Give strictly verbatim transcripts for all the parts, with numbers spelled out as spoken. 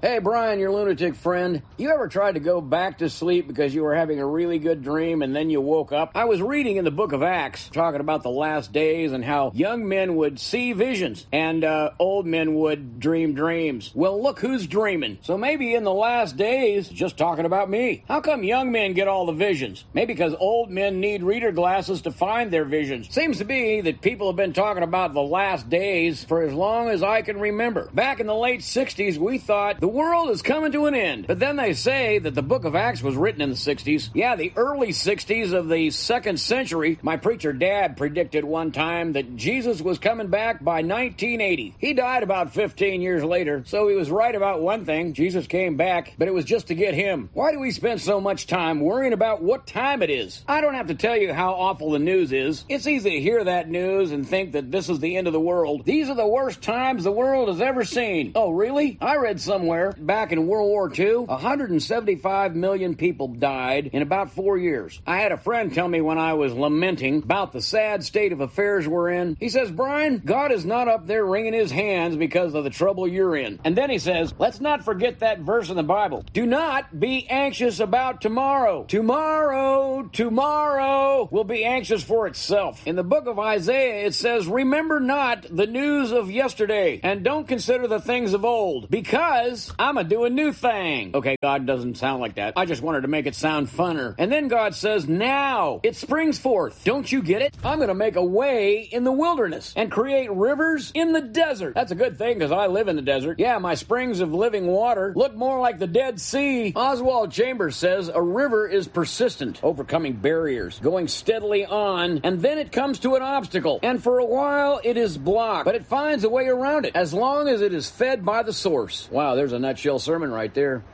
Hey, Brian, your lunatic friend. You ever tried to go back to sleep because you were having a really good dream and then you woke up? I was reading in the book of Acts, talking about the last days and how young men would see visions and uh, old men would dream dreams. Well, look who's dreaming. So maybe in the last days, just talking about me. How come young men get all the visions? Maybe because old men need reader glasses to find their visions. Seems to be that people have been talking about the last days for as long as I can remember. Back in the late sixties, we thought the world is coming to an end. But then they say that the book of Acts was written in the sixties. Yeah, the early sixties of the second century. My preacher dad predicted one time that Jesus was coming back by nineteen eighty. He died about fifteen years later, so he was right about one thing. Jesus came back, but it was just to get him. Why do we spend so much time worrying about what time it is? I don't have to tell you how awful the news is. It's easy to hear that news and think that this is the end of the world. These are the worst times the world has ever seen. Oh, really? I read somewhere back in World War Two, one hundred seventy-five million people died in about four years. I had a friend tell me when I was lamenting about the sad state of affairs we're in. He says, Brian, God is not up there wringing his hands because of the trouble you're in. And then he says, let's not forget that verse in the Bible. Do not be anxious about tomorrow. Tomorrow, tomorrow will be anxious for itself. In the book of Isaiah, it says, remember not the news of yesterday, and don't consider the things of old, because I'm a do a new thing. Okay, God doesn't sound like that. I just wanted to make it sound funner. And then God says, now it springs forth. Don't you get it? I'm going to make a way in the wilderness and create rivers in the desert. That's a good thing because I live in the desert. Yeah, my springs of living water look more like the Dead Sea. Oswald Chambers says a river is persistent, overcoming barriers, going steadily on, and then it comes to an obstacle. And for a while it is blocked, but it finds a way around it as long as it is fed by the source. Wow, there's a nutshell sermon right there.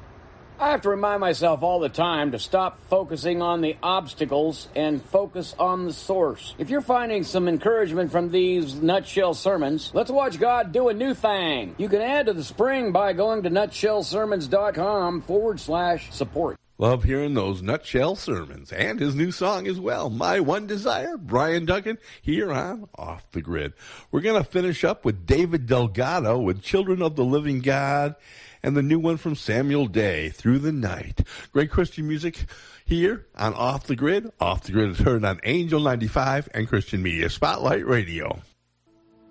I have to remind myself all the time to stop focusing on the obstacles and focus on the source. If you're finding some encouragement from these nutshell sermons, let's watch God do a new thing. You can add to the spring by going to nutshellsermons.com forward slash support. Love hearing those nutshell sermons and his new song as well. My One Desire, Brian Duncan, here on Off the Grid. We're going to finish up with David Delgado with Children of the Living God, and the new one from Samuel Day, Through the Night. Great Christian music here on Off the Grid. Off the Grid is heard on Angel ninety-five and Christian Media Spotlight Radio.